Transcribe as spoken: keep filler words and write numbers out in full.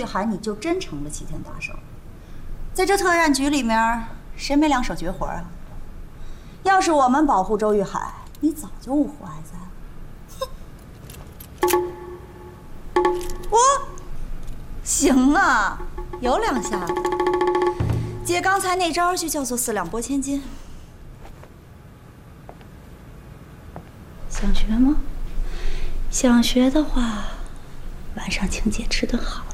玉海，你就真成了齐天大圣。在这特战局里面，谁没两手绝活啊？要是我们保护周玉海，你早就五湖爱哉了。我，行啊，有两下子。姐刚才那招就叫做四两拨千斤。想学吗？想学的话，晚上请姐吃顿好